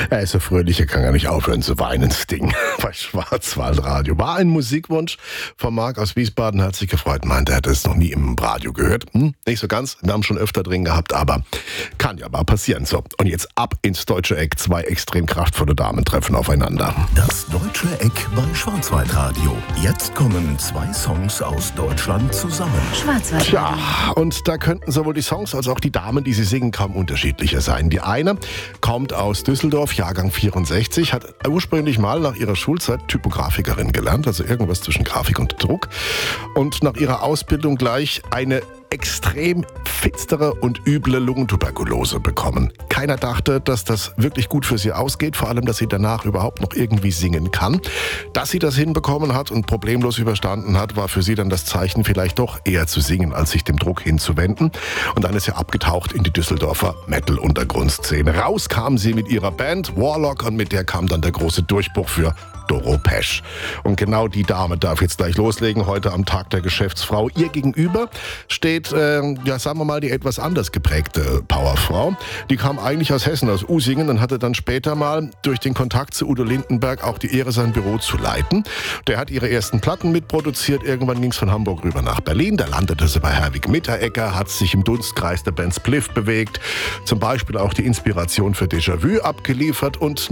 Er ist so fröhlich, er kann gar nicht aufhören zu weinen, Sting bei Schwarzwaldradio. War ein Musikwunsch von Marc aus Wiesbaden, hat sich gefreut, meinte, er hätte es noch nie im Radio gehört. Nicht so ganz, wir haben schon öfter drin gehabt, aber kann ja mal passieren. So, und jetzt ab ins deutsche Eck. Zwei extrem kraftvolle Damen treffen aufeinander. Das deutsche Eck bei Schwarzwaldradio. Jetzt kommen zwei Songs aus Deutschland zusammen. Schwarzwaldradio. Tja, und da könnten sowohl die Songs als auch die Damen, die sie singen, kaum unterschiedlicher sein. Die eine kommt aus Düsseldorf, Jahrgang 64, hat ursprünglich mal nach ihrer Schulzeit Typografikerin gelernt, also irgendwas zwischen Grafik und Druck. Und nach ihrer Ausbildung gleich eine extrem finstere und üble Lungentuberkulose bekommen. Keiner dachte, dass das wirklich gut für sie ausgeht, vor allem, dass sie danach überhaupt noch irgendwie singen kann. Dass sie das hinbekommen hat und problemlos überstanden hat, war für sie dann das Zeichen, vielleicht doch eher zu singen, als sich dem Druck hinzuwenden. Und dann ist sie abgetaucht in die Düsseldorfer Metal-Untergrundszene. Raus kam sie mit ihrer Band Warlock und mit der kam dann der große Durchbruch für Doro Pesch. Und genau die Dame darf jetzt gleich loslegen, heute am Tag der Geschäftsfrau. Ihr gegenüber steht, sagen wir mal, die etwas anders geprägte Powerfrau. Die kam eigentlich aus Hessen, aus Usingen, und hatte dann später mal durch den Kontakt zu Udo Lindenberg auch die Ehre, sein Büro zu leiten. Der hat ihre ersten Platten mitproduziert. Irgendwann ging es von Hamburg rüber nach Berlin. Da landete sie bei Herwig Mitteregger, hat sich im Dunstkreis der Band Spliff bewegt. Zum Beispiel auch die Inspiration für Déjà-vu abgeliefert und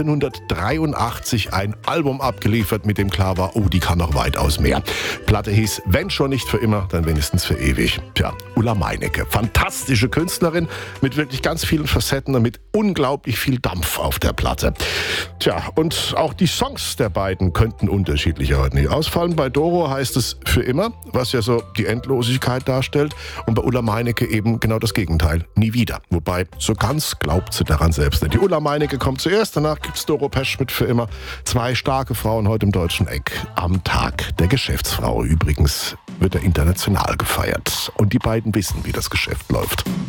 1983 ein Album abgeliefert, mit dem klar war, oh, die kann noch weitaus mehr. Platte hieß, wenn schon nicht für immer, dann wenigstens für ewig. Tja, Ulla Meinecke, fantastische Künstlerin mit wirklich ganz vielen Facetten und mit unglaublich viel Dampf auf der Platte. Tja, und auch die Songs der beiden könnten unterschiedlicher heute nicht ausfallen. Bei Doro heißt es für immer, was ja so die Endlosigkeit darstellt, und bei Ulla Meinecke eben genau das Gegenteil, nie wieder. Wobei, so ganz glaubt sie daran selbst nicht. Die Ulla Meinecke kommt zuerst, danach gibt's Doro Pesch mit für immer. Zwei starke Frauen heute im deutschen Eck am Tag der Geschäftsfrau. Übrigens wird er international gefeiert. Und die beiden wissen, wie das Geschäft läuft.